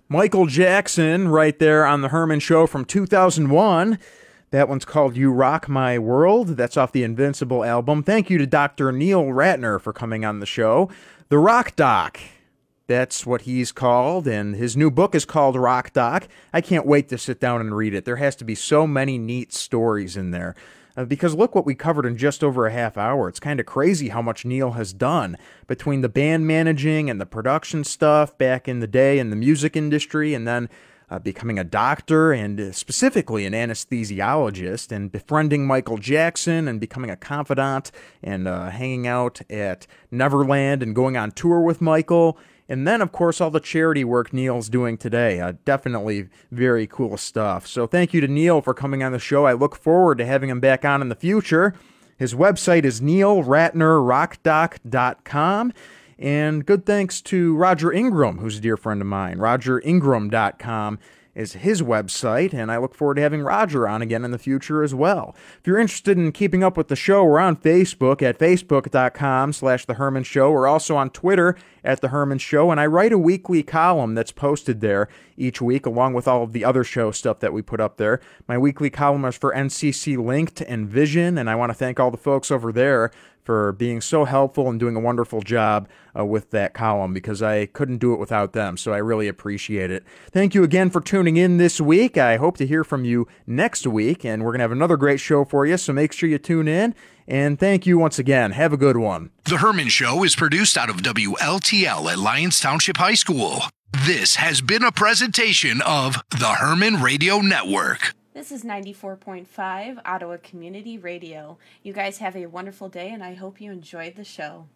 Michael Jackson right there on The Herman Show from 2001. That one's called You Rock My World. That's off the Invincible album. Thank you to Dr. Neil Ratner for coming on the show. The Rock Doc. That's what he's called, and his new book is called Rock Doc. I can't wait to sit down and read it. There has to be so many neat stories in there. Because look what we covered in just over a half hour. It's kind of crazy how much Neil has done between the band managing and the production stuff back in the day in the music industry, and then becoming a doctor and specifically an anesthesiologist, and befriending Michael Jackson and becoming a confidant and hanging out at Neverland and going on tour with Michael. And then, of course, all the charity work Neil's doing today. Definitely very cool stuff. So thank you to Neil for coming on the show. I look forward to having him back on in the future. His website is neilratnerrockdoc.com. And good thanks to Roger Ingram, who's a dear friend of mine. RogerIngram.com is his website, and I look forward to having Roger on again in the future as well. If you're interested in keeping up with the show, we're on Facebook at facebook.com/The Herman Show. We're also on Twitter at The Herman Show, and I write a weekly column that's posted there each week, along with all of the other show stuff that we put up there. My weekly column is for NCC Linked and Vision, and I want to thank all the folks over there for being so helpful and doing a wonderful job with that column, because I couldn't do it without them, so I really appreciate it. Thank you again for tuning in this week. I hope to hear from you next week, and we're going to have another great show for you, so make sure you tune in. And thank you once again. Have a good one. The Herman Show is produced out of WLTL at Lyons Township High School. This has been a presentation of the Herman Radio Network. This is 94.5 Ottawa Community Radio. You guys have a wonderful day, and I hope you enjoyed the show.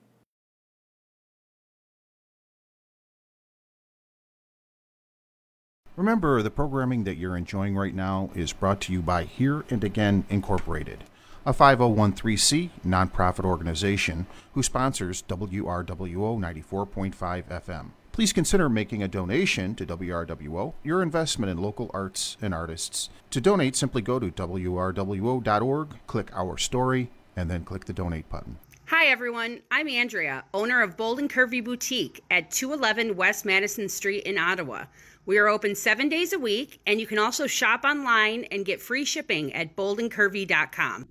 Remember, the programming that you're enjoying right now is brought to you by Here and Again Incorporated, a 501(c) nonprofit organization who sponsors WRWO 94.5 FM. Please consider making a donation to WRWO, your investment in local arts and artists. To donate, simply go to WRWO.org, click Our Story, and then click the Donate button. Hi everyone, I'm Andrea, owner of Bold and Curvy Boutique at 211 West Madison Street in Ottawa. We are open 7 days a week, and you can also shop online and get free shipping at boldandcurvy.com.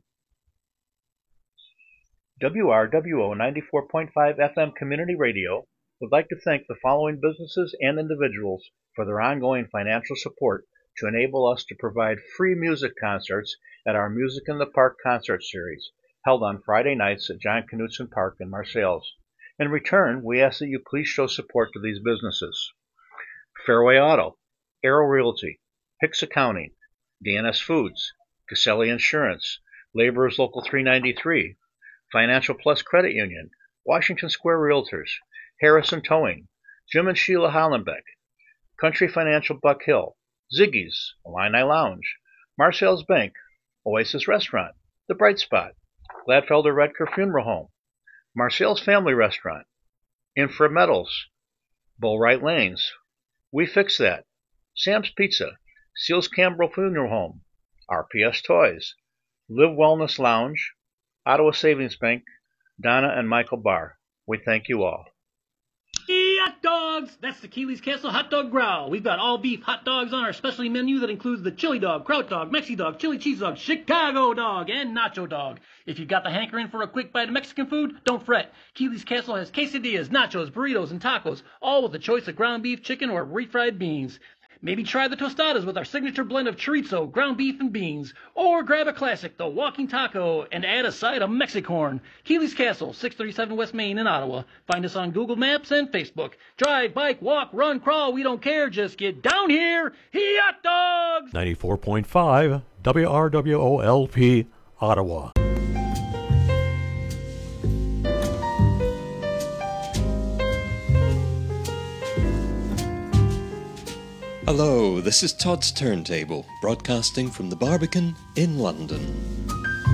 WRWO 94.5 FM Community Radio would like to thank the following businesses and individuals for their ongoing financial support to enable us to provide free music concerts at our Music in the Park concert series, held on Friday nights at John Knutson Park in Marseilles. In return, we ask that you please show support to these businesses: Fairway Auto, Arrow Realty, Hicks Accounting, DNS Foods, Caselli Insurance, Laborers Local 393, Financial Plus Credit Union, Washington Square Realtors, Harrison Towing, Jim and Sheila Hollenbeck, Country Financial Buck Hill, Ziggy's, Illini Lounge, Marseilles Bank, Oasis Restaurant, The Bright Spot, Gladfelder Redker Funeral Home, Marseilles Family Restaurant, Infra Metals, Bullwright Lanes, We Fix That, Sam's Pizza, Seals Campbell Funeral Home, RPS Toys, Live Wellness Lounge, Ottawa Savings Bank, Donna and Michael Barr. We thank you all. Hot dogs! That's the Keeley's Castle Hot Dog Growl. We've got all beef hot dogs on our specialty menu that includes the chili dog, kraut dog, Mexi dog, chili cheese dog, Chicago dog, and nacho dog. If you got the hankering for a quick bite of Mexican food, don't fret. Keeley's Castle has quesadillas, nachos, burritos, and tacos, all with a choice of ground beef, chicken, or refried beans. Maybe try the tostadas with our signature blend of chorizo, ground beef, and beans. Or grab a classic, the walking taco, and add a side of Mexicorn. Keeley's Castle, 637 West Main in Ottawa. Find us on Google Maps and Facebook. Drive, bike, walk, run, crawl, we don't care. Just get down here. Hot dogs! 94.5 WRWOLP, Ottawa. Hello, this is Todd's Turntable, broadcasting from the Barbican in London.